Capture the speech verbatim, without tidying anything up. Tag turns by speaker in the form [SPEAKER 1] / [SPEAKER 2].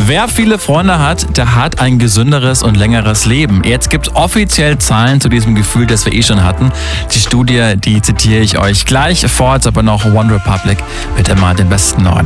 [SPEAKER 1] Wer viele Freunde hat, der hat ein gesünderes und längeres Leben. Jetzt gibt es offiziell Zahlen zu diesem Gefühl, das wir eh schon hatten. Die Studie, die zitiere ich euch gleich. Vor, jetzt aber noch One Republic mit immer den besten neuen